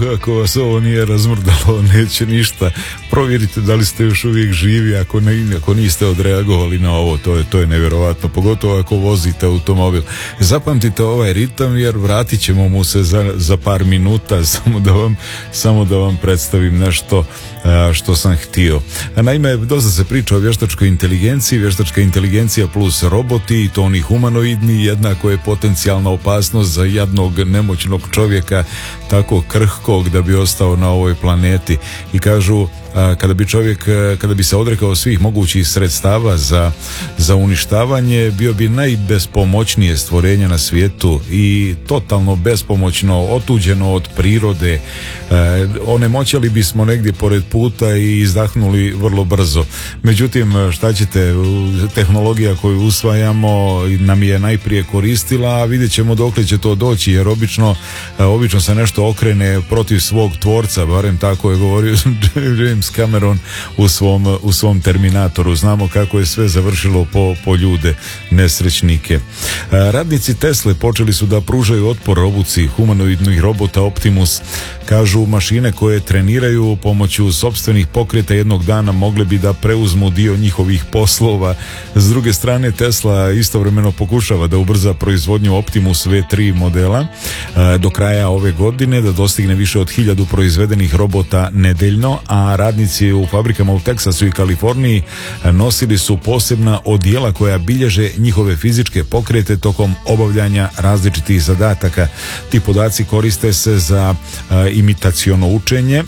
ako vas ovo nije razmrdalo, neće ništa. Provjerite da li ste još uvijek živi, ako niste odreagovali na ovo, to je nevjerovatno, pogotovo ako vozite automobil. Zapamtite ovaj ritam, jer vratit ćemo mu se za par minuta, samo da vam predstavim nešto što sam htio. Naime, dosta se priča o vještačkoj inteligenciji. Vještačka inteligencija plus roboti, i to oni humanoidni, jednako je potencijalna opasnost za jednog nemoćnog čovjeka, tako krhkog da bi ostao na ovoj planeti. I kažu, kada bi se odrekao svih mogućih sredstava za uništavanje, bio bi najbespomoćnije stvorenje na svijetu i totalno bespomoćno, otuđeno od prirode. Onemoćali bismo negdje pored puta i izdahnuli vrlo brzo. Međutim, šta ćete, tehnologija koju usvajamo nam je najprije koristila, a vidjet ćemo dokle će to doći, jer obično se nešto okrene protiv svog tvorca, barem tako je govorio James Cameron u svom Terminatoru. Znamo kako je sve završilo po ljude, nesrećnike. Radnici Tesle počeli su da pružaju otpor obuci humanoidnih robota Optimus. Kažu, mašine koje treniraju pomoću sopstvenih pokreta jednog dana mogle bi da preuzmu dio njihovih poslova. S druge strane, Tesla istovremeno pokušava da ubrza proizvodnju Optimus V3 modela do kraja ove godine, da dostigne više od 1000 proizvedenih robota nedeljno, a radnici u fabrikama u Teksasu i Kaliforniji nosili su posebna odijela koja bilježe njihove fizičke pokrete tokom obavljanja različitih zadataka. Ti podaci koriste se za imitaciono učenje